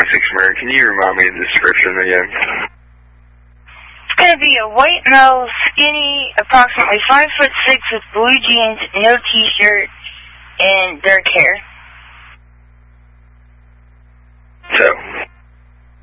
Mirror. Can you remind me of the description again? It's going to be a white male, skinny, approximately 5'6" with blue jeans, no t-shirt, and dark hair.